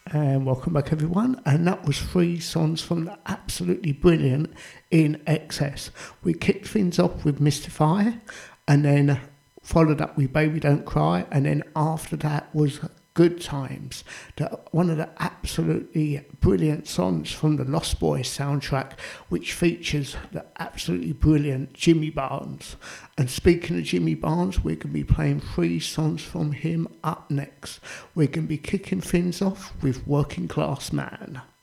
And welcome back, everyone. And that was 3 songs from the absolutely brilliant In Excess. We kicked things off with Mystify, and then followed up with Baby Don't Cry, and then after that was Good Times, one of the absolutely brilliant songs from the Lost Boys soundtrack, which features the absolutely brilliant Jimmy Barnes. And speaking of Jimmy Barnes, we're going to be playing 3 songs from him up next. We're going to be kicking things off with Working Class Man.